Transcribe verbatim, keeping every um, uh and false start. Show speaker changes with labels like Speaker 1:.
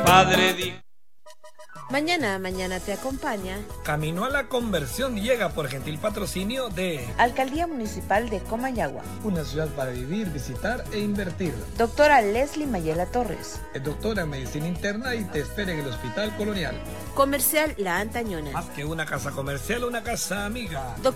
Speaker 1: padre dijo.
Speaker 2: Mañana, mañana te acompaña.
Speaker 3: Camino a la Conversión llega por gentil patrocinio de
Speaker 2: Alcaldía Municipal de Comayagua.
Speaker 3: Una ciudad para vivir, visitar e invertir.
Speaker 2: Doctora Leslie Mayela Torres.
Speaker 3: Es doctora en medicina interna y te espera en el Hospital Colonial.
Speaker 2: Comercial La Antañona.
Speaker 3: Más que una casa comercial, una casa amiga.
Speaker 2: Doctor